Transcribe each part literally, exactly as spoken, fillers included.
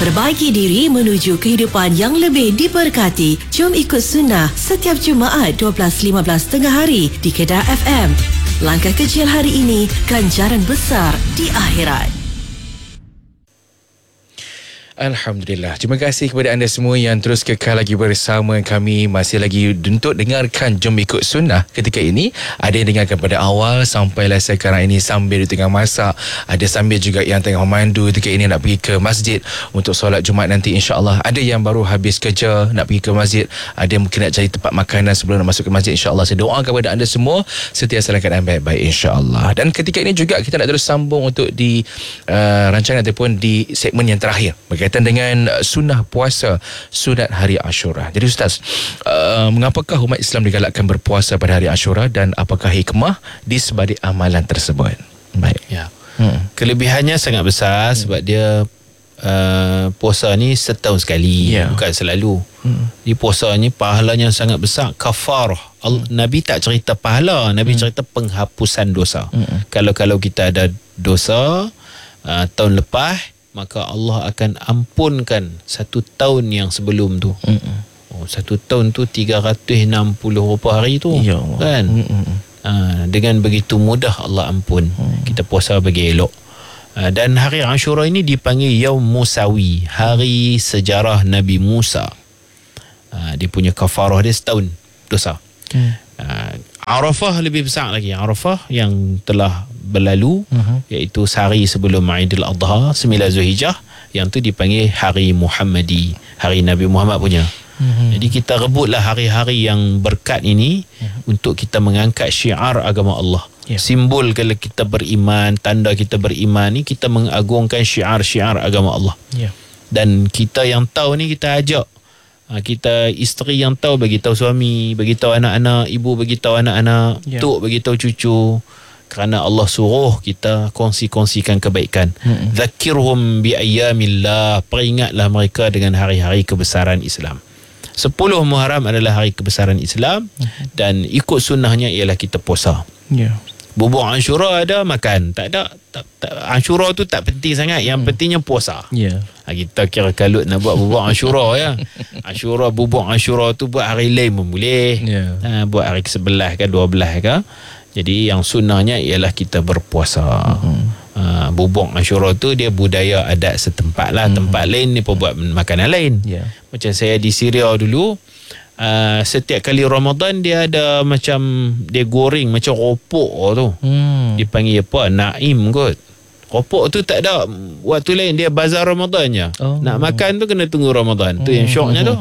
Perbaiki diri menuju kehidupan yang lebih diberkati. Jom ikut sunnah setiap Jumaat dua belas lima belas tengah hari di Kedah F M. Langkah kecil hari ini, ganjaran besar di akhirat. Alhamdulillah. Terima kasih kepada anda semua yang terus kekal lagi bersama kami. Masih lagi untuk dengarkan Jom Ikut Sunnah ketika ini. Ada yang dengarkan pada awal sampailah sekarang ini sambil di tengah masak. Ada sambil juga yang tengah memandu ketika ini nak pergi ke masjid untuk solat Jumaat nanti, insya-Allah. Ada yang baru habis kerja nak pergi ke masjid. Ada yang mungkin nak cari tempat makanan sebelum nak masuk ke masjid, insya-Allah. Saya doakan kepada anda semua sentiasa dalam keadaan baik-baik, insya-Allah. Dan ketika ini juga kita nak terus sambung untuk di uh, rancangan ataupun di segmen yang terakhir berkaitan dengan sunnah puasa sunat hari Ashura. Jadi Ustaz, uh, mengapakah umat Islam digalakkan berpuasa pada hari Ashura dan apakah hikmah di sebalik amalan tersebut? Baik. Ya. Hmm. Kelebihannya sangat besar hmm. sebab dia uh, puasa ni setahun sekali, ya. Bukan selalu. Hmm. Di puasa ni pahalanya sangat besar, kafarah. Hmm. Nabi tak cerita pahala, Nabi hmm. cerita penghapusan dosa. Hmm. Kalau-kalau kita ada dosa uh, tahun lepas, maka Allah akan ampunkan satu tahun yang sebelum tu. Mm-mm. Oh, satu tahun tu tiga ratus enam puluh berapa hari tu, ya, kan? Ha, dengan begitu mudah Allah ampun. Mm. Kita puasa bagi elok. Ha, dan hari Ashura ini dipanggil Yaum Musawi, hari sejarah Nabi Musa. Ha, dia punya kafarah dia setahun dosa. Mm. Ha, Arafah lebih besar lagi. Arafah yang telah berlalu, uh-huh. iaitu sehari sebelum Aidil Adha, sembilan Zulhijjah, yang tu dipanggil hari Muhammadi, hari Nabi Muhammad punya. Uh-huh. Jadi kita rebutlah hari-hari yang berkat ini uh-huh. untuk kita mengangkat syiar agama Allah. Yeah. Simbol kalau kita beriman, tanda kita beriman ni, kita mengagungkan syiar-syiar agama Allah. Yeah. Dan kita yang tahu ni kita ajak. Ha, kita isteri yang tahu bagi tahu suami, bagi tahu anak-anak, ibu bagi tahu anak-anak, yeah. tok bagi tahu cucu, kerana Allah suruh kita kongsi-kongsikan kebaikan. Mm-hmm. Zakirhum bi ayyamillah, peringatlah mereka dengan hari-hari kebesaran Islam. sepuluh Muharram adalah hari kebesaran Islam, mm-hmm. dan ikut sunnahnya ialah kita puasa. Yeah. Bubur Ashura ada, makan. Tak ada, tak, tak, Ashura tu tak penting sangat. Yang hmm. pentingnya puasa. Yeah. Ha, kita kira kalut nak buat bubur Ashura ya. Ashura, bubur Ashura tu buat hari lain pun boleh. Yeah. Ha, buat hari kesebelas ke dua belas ke. Jadi yang sunnahnya ialah kita berpuasa. Hmm. Ha, bubur Ashura tu dia budaya adat setempat lah. Hmm. Tempat lain ni pun buat makanan lain. Yeah. Macam saya di Syria dulu. Uh, setiap kali Ramadan dia ada macam dia goreng macam ropok tu. Hmm. Dipanggil apa? Naim kot. Ropok tu tak ada waktu lain, dia bazar Ramadan je. Oh. Nak makan tu kena tunggu Ramadan. Tu hmm. yang syoknya tu.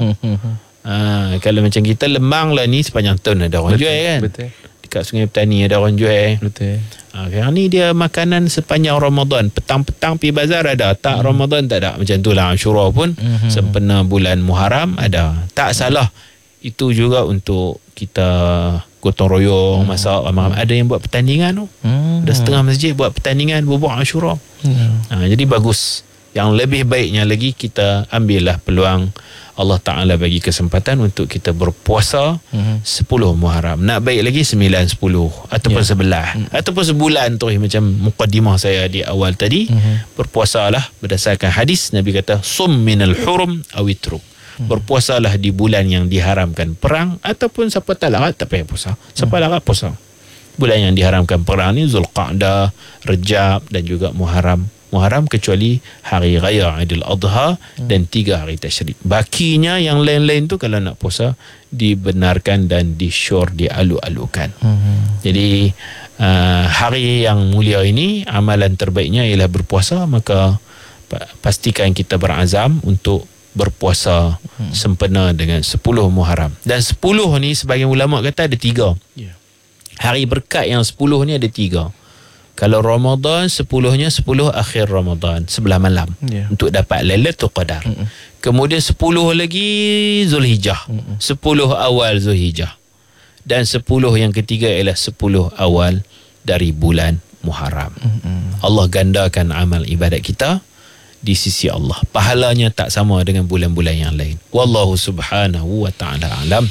uh, kalau macam kita lemang lah ni sepanjang tahun ada orang betul, jual kan. Betul. Dekat Sungai Petani ada orang jual. Betul. Uh, yang ni dia makanan sepanjang Ramadan. Petang-petang pergi bazar ada. Tak hmm. Ramadan tak ada. Macam tu lah Ashura pun. Hmm. Sempena bulan Muharram ada. Tak salah. Itu juga untuk kita gotong royong, hmm. masak. Hmm. Ada yang buat pertandingan tu. Hmm. Ada setengah masjid buat pertandingan bubur Ashura. Hmm. Ha, jadi bagus. Yang lebih baiknya lagi, kita ambillah peluang Allah Ta'ala bagi kesempatan untuk kita berpuasa hmm. sepuluh Muharram. Nak baik lagi sembilan, sepuluh ataupun yeah. sebelah. Hmm. Ataupun sebulan tu macam muqaddimah saya di awal tadi. Hmm. Berpuasalah berdasarkan hadis. Nabi kata, sum minal hurum awitruk. Hmm. Berpuasalah di bulan yang diharamkan perang, ataupun siapa tak larat tak payah puasa. Siapa hmm. larat puasa. Bulan yang diharamkan perang ni Zulqa'dah, Rejab dan juga Muharram. Muharram kecuali hari raya Aidil Adha hmm. dan tiga hari tasyrik. Bakinya yang lain-lain tu kalau nak puasa dibenarkan dan disyur, dialu-alukan. Hmm. Jadi uh, hari yang mulia ini amalan terbaiknya ialah berpuasa. Maka pastikan kita berazam untuk berpuasa hmm. sempena dengan sepuluh Muharram. Dan sepuluh ni sebagian ulama kata ada tiga. Yeah. Hari berkat yang sepuluh ni ada tiga. Kalau Ramadan, sepuluhnya sepuluh akhir Ramadan, sebelah malam. Yeah. Untuk dapat Lailatul Qadar. Mm-mm. Kemudian sepuluh lagi Zulhijjah. Mm-mm. sepuluh awal Zulhijjah. Dan sepuluh yang ketiga ialah sepuluh awal dari bulan Muharram. Mm-mm. Allah gandakan amal ibadat kita di sisi Allah. Pahalanya tak sama dengan bulan-bulan yang lain. Wallahu subhanahu wa ta'ala alam.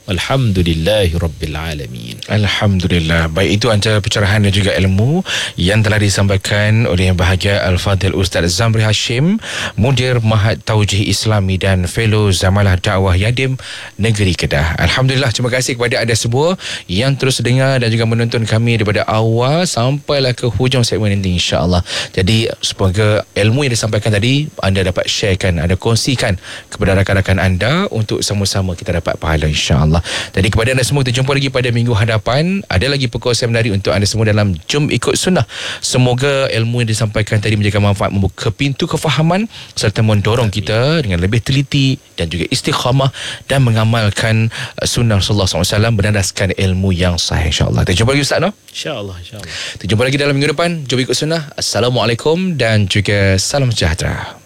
Alhamdulillahi Rabbil Alamin. Alhamdulillah. Baik, itu antara pencerahan dan juga ilmu yang telah disampaikan oleh Yang Bahagia Al-Fadhil Ustaz Zamri Hashim, Mudir Mahat Taujih Islami dan Fellow Zamalah Dakwah Yadim Negeri Kedah. Alhamdulillah, terima kasih kepada anda semua yang terus dengar dan juga menonton kami daripada awal sampailah ke hujung segmen ini, insya-Allah. Jadi semoga ilmu yang disampaikan tadi anda dapat sharekan, anda kongsikan kepada rakan-rakan anda untuk sama-sama kita dapat pahala, insya-Allah. Jadi kepada anda semua, kita jumpa lagi pada minggu hadapan. Ada lagi perkongsian menarik untuk anda semua dalam Jom Ikut Sunnah. Semoga ilmu yang disampaikan tadi menjaga manfaat, membuka pintu kefahaman serta mendorong kita dengan lebih teliti dan juga istiqamah dan mengamalkan sunnah Rasulullah sallallahu alaihi wasallam berdasarkan ilmu yang sahih, insya-Allah. Kita jumpa lagi Ustaz, no? Insya-Allah, insya-Allah. Kita jumpa lagi dalam minggu depan. Jom Ikut Sunnah. Assalamualaikum dan juga salam sejahtera.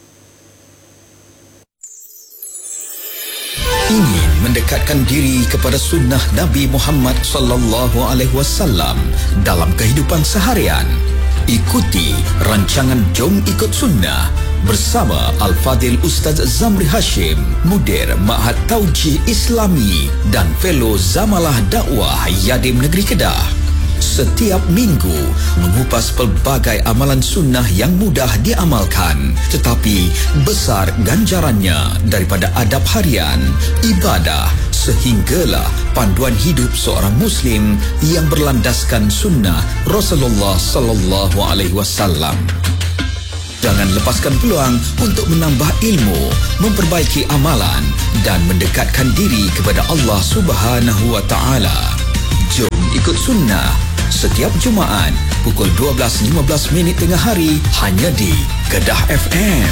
Ingin mendekatkan diri kepada sunnah Nabi Muhammad sallallahu alaihi wasallam dalam kehidupan seharian? Ikuti rancangan Jom Ikut Sunnah bersama Al-Fadhil Ustaz Zamri Hashim, Mudir Ma'had Taujih Islami dan Fellow Zamalah Dakwah Yadim Negeri Kedah. Setiap minggu mengupas pelbagai amalan sunnah yang mudah diamalkan tetapi besar ganjarannya daripada adab harian, ibadah sehinggalah panduan hidup seorang muslim yang berlandaskan sunnah Rasulullah sallallahu alaihi wasallam. Jangan lepaskan peluang untuk menambah ilmu, memperbaiki amalan dan mendekatkan diri kepada Allah Subhanahu wa taala. Jom Ikut Sunnah setiap Jumaat pukul dua belas lima belas minit tengah hari hanya di Kedah F M.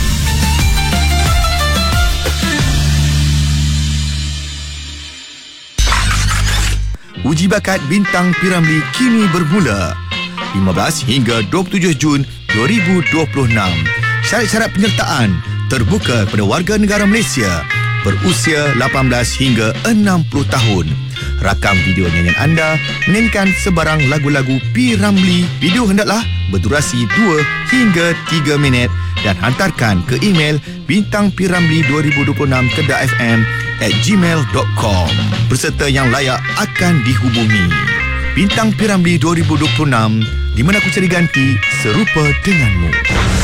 Uji bakat Bintang P Ramlee kini bermula lima belas hingga dua puluh tujuh Jun dua ribu dua puluh enam. Syarat-syarat penyertaan terbuka kepada warga negara Malaysia berusia lapan belas hingga enam puluh tahun. Rakam video nyanyian anda menyanyikan sebarang lagu-lagu P Ramlee. Video hendaklah berdurasi dua hingga tiga minit dan hantarkan ke email bintang p ramlee dua ribu dua puluh enam kedah f m at gmail dot com. Peserta yang layak akan dihubungi. Bintang P Ramlee dua ribu dua puluh enam, di mana aku cari ganti serupa denganmu.